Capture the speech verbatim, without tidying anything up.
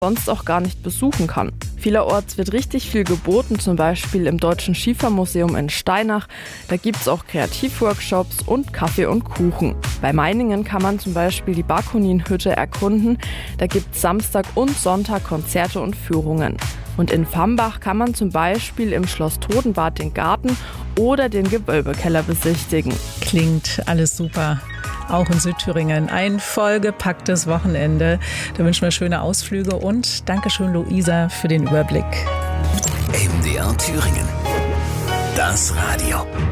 sonst auch gar nicht besuchen kann. Vielerorts wird richtig viel geboten, zum Beispiel im Deutschen Schiefermuseum in Steinach. Da gibt es auch Kreativworkshops und Kaffee und Kuchen. Bei Meiningen kann man zum Beispiel die Bakunin-Hütte erkunden. Da gibt es Samstag und Sonntag Konzerte und Führungen. Und in Vambach kann man zum Beispiel im Schloss Totenbad den Garten oder den Gewölbekeller besichtigen. Klingt alles super. Auch in Südthüringen ein vollgepacktes Wochenende. Da wünschen wir schöne Ausflüge und Dankeschön, Luisa, für den Überblick. M D R Thüringen. Das Radio.